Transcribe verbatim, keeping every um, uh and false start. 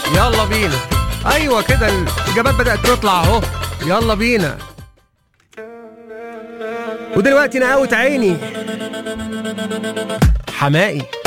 يلا بينا. ايوه كده الاجابات بدأت تطلع اهو. يلا بينا. ودلوقتي نقاوت عيني حمائي.